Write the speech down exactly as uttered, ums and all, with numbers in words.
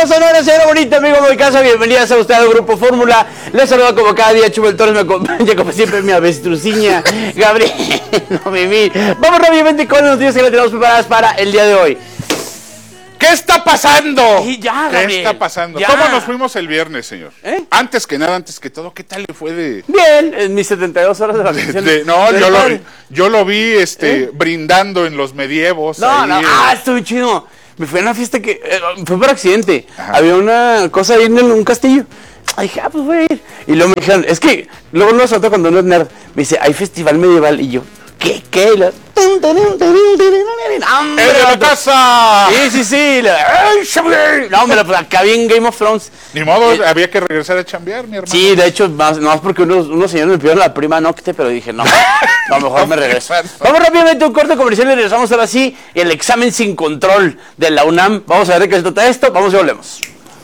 hermoso, señora, señora bonita, amigo de casa, bienvenidas a usted al Grupo Fórmula. Les saludo como cada día, Chubel Torres, me acompaña como siempre mi avestruciña, Gabriel, no Mimi. Vamos rápidamente con las noticias que le tenemos preparadas para el día de hoy. ¿Qué está pasando? Y ya, ¿Qué Gabriel, está pasando? ya. ¿Cómo nos fuimos el viernes, señor? ¿Eh? Antes que nada, antes que todo, ¿qué tal le fue de...? Bien, en mis setenta y dos horas de vacaciones. de- no, Del yo lo, padre. yo lo vi este, ¿Eh? brindando en los medievos. No, ahí, no, eh. ah, estuvo chido. Me fui a una fiesta que eh, fue por accidente. Ajá. Había una cosa ahí en un castillo. Ay, dije, ah, pues voy a ir. Y luego me dijeron, es que luego no saltó cuando uno es nerd. Me dice, hay festival medieval. Y yo, ¿qué? ¿Qué? Y la... ¡Hombre, ¡El de la vato! casa! Sí, sí, sí. La... No, hombre, pues acá vi en Game of Thrones. Ni modo, Eh, había que regresar a chambear, mi hermano. Sí, de hecho, más, no más porque unos, unos señores me pidieron la prima nocte, pero dije, no, no, mejor me regreso. Vamos rápidamente a un corte comercial y regresamos ahora sí, el examen sin control de la UNAM. Vamos a ver de qué se trata esto, vamos y volvemos.